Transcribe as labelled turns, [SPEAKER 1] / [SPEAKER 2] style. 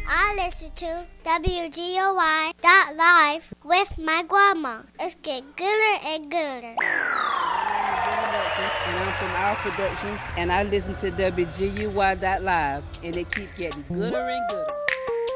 [SPEAKER 1] I listen to WGOY.live with my grandma. It's getting gooder and gooder.
[SPEAKER 2] My name is Linda Melton, and I'm from Our Productions, and I listen to WGUY.live, and it keeps getting gooder and gooder.